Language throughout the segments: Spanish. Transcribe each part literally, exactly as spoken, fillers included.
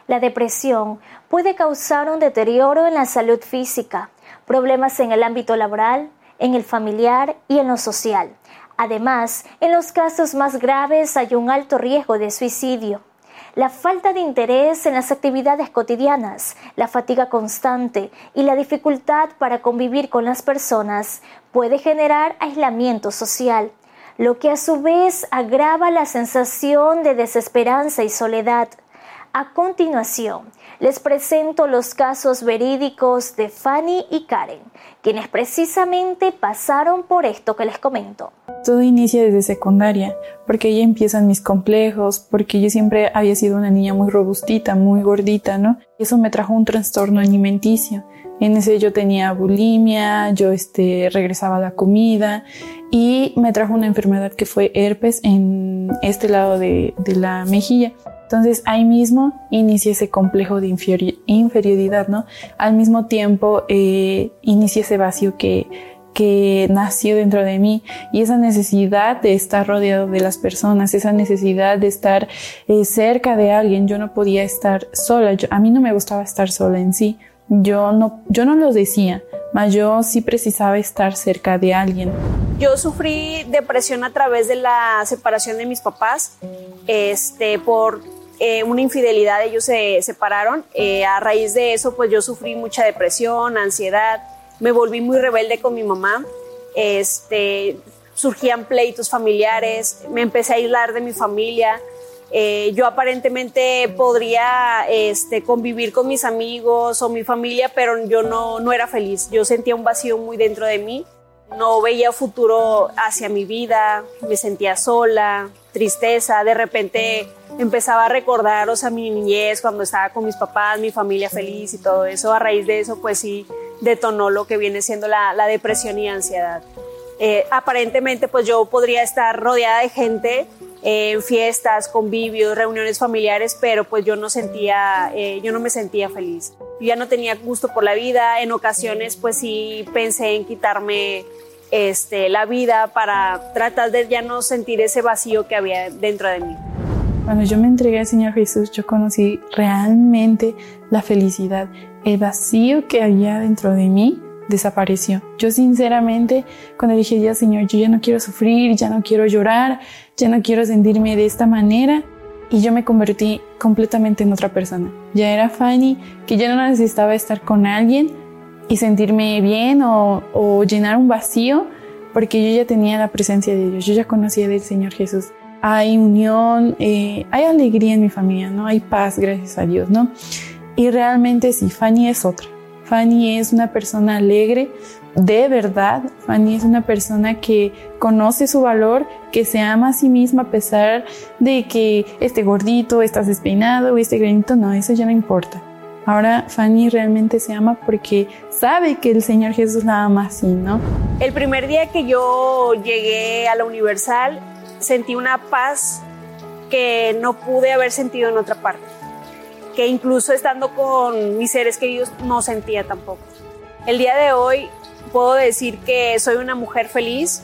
La depresión puede causar un deterioro en la salud física, problemas en el ámbito laboral, en el familiar y en lo social. Además, en los casos más graves hay un alto riesgo de suicidio. La falta de interés en las actividades cotidianas, la fatiga constante y la dificultad para convivir con las personas puede generar aislamiento social, lo que a su vez agrava la sensación de desesperanza y soledad. A continuación, les presento los casos verídicos de Fanny y Karen, quienes precisamente pasaron por esto que les comento. Todo inicia desde secundaria, porque ahí empiezan mis complejos, porque yo siempre había sido una niña muy robustita, muy gordita, ¿no? Y eso me trajo un trastorno alimenticio. En ese yo tenía bulimia, yo este, regresaba la comida y me trajo una enfermedad que fue herpes en este lado de, de la mejilla. Entonces ahí mismo inicié ese complejo de inferi- inferioridad, ¿no? Al mismo tiempo eh, inicié ese vacío que, que nació dentro de mí y esa necesidad de estar rodeado de las personas, esa necesidad de estar eh, cerca de alguien. Yo no podía estar sola, yo, a mí no me gustaba estar sola en sí. Yo no, yo no lo decía, mas yo sí precisaba estar cerca de alguien. Yo sufrí depresión a través de la separación de mis papás, este, por eh, una infidelidad. Ellos se separaron. Eh, a raíz de eso, pues yo sufrí mucha depresión, ansiedad. Me volví muy rebelde con mi mamá. Este, surgían pleitos familiares. Me empecé a aislar de mi familia. Eh, yo aparentemente podría este, convivir con mis amigos o mi familia, pero yo no, no era feliz. Yo sentía un vacío muy dentro de mí. No veía futuro hacia mi vida, me sentía sola, tristeza. De repente empezaba a recordar, o sea, mi niñez, cuando estaba con mis papás, mi familia feliz y todo eso. A raíz de eso, pues sí, detonó lo que viene siendo la, la depresión y ansiedad. Eh, aparentemente, pues yo podría estar rodeada de gente eh, en fiestas, convivios, reuniones familiares, pero pues yo no sentía, eh, yo no me sentía feliz. Yo ya no tenía gusto por la vida. En ocasiones, pues sí pensé en quitarme este, la vida para tratar de ya no sentir ese vacío que había dentro de mí. Cuando yo me entregué al Señor Jesús, yo conocí realmente la felicidad. El vacío que había dentro de mí desapareció. Yo sinceramente, cuando dije ya, Señor, yo ya no quiero sufrir, ya no quiero llorar, ya no quiero sentirme de esta manera, y yo me convertí completamente en otra persona. Ya era Fanny, que ya no necesitaba estar con alguien y sentirme bien o, o llenar un vacío, porque yo ya tenía la presencia de Dios, yo ya conocía del Señor Jesús. Hay unión, eh, hay alegría en mi familia, ¿no? Hay paz, gracias a Dios, ¿no? Y realmente sí, Fanny es otra. Fanny es una persona alegre, de verdad. Fanny es una persona que conoce su valor, que se ama a sí misma a pesar de que esté gordito, estás despeinado o esté granito. No, eso ya no importa. Ahora Fanny realmente se ama porque sabe que el Señor Jesús la ama así, ¿no? El primer día que yo llegué a la Universal, sentí una paz que no pude haber sentido en otra parte, que incluso estando con mis seres queridos no sentía tampoco. El día de hoy puedo decir que soy una mujer feliz.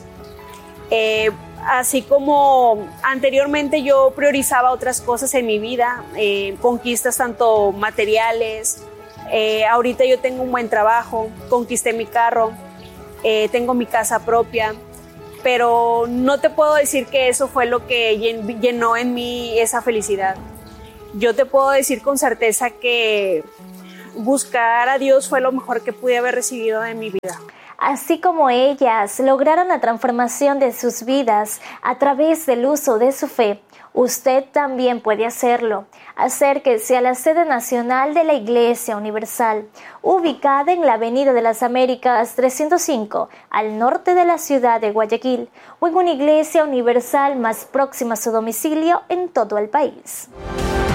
Eh, así como anteriormente yo priorizaba otras cosas en mi vida, eh, conquistas tanto materiales, eh, ahorita yo tengo un buen trabajo, conquisté mi carro, eh, tengo mi casa propia, pero no te puedo decir que eso fue lo que llenó en mí esa felicidad. Yo te puedo decir con certeza que buscar a Dios fue lo mejor que pude haber recibido en mi vida. Así como ellas lograron la transformación de sus vidas a través del uso de su fe, usted también puede hacerlo. Acérquese a la sede nacional de la Iglesia Universal, ubicada en la Avenida de las Américas trescientos cinco, al norte de la ciudad de Guayaquil, o en una iglesia universal más próxima a su domicilio en todo el país.